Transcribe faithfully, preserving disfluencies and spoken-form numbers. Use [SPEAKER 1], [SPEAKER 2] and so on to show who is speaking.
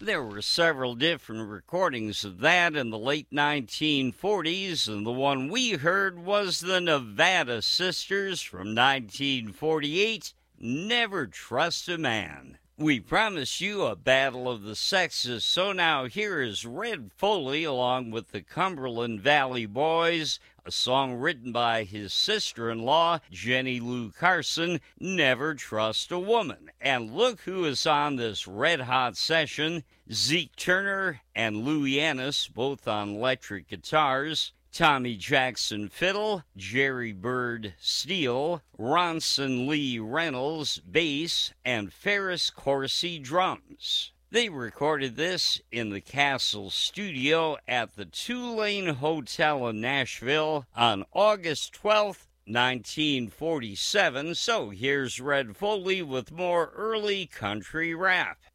[SPEAKER 1] There were several different recordings of that in the late nineteen forties, and the one we heard was the Nevada Sisters from nineteen forty-eight, Never Trust a Man. We promised you a battle of the sexes, so now here is Red Foley along with the Cumberland Valley Boys, a song written by his sister-in-law, Jenny Lou Carson, Never Trust a Woman. And look who is on this red-hot session, Zeke Turner and Lou Yannis, both on electric guitars, Tommy Jackson fiddle, Jerry Bird steel, Ronson Lee Reynolds bass, and Ferris Corsi drums. They recorded this in the Castle studio at the Two-Lane Hotel in Nashville on August twelfth, nineteen forty-seven. So here's Red Foley with more early country rap.